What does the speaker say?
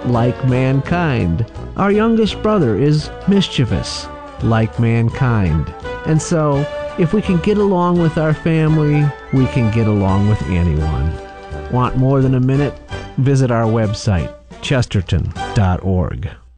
like mankind. Our youngest brother is mischievous, like mankind. And so, if we can get along with our family, we can get along with anyone. Want more than a minute? Visit our website, chesterton.org.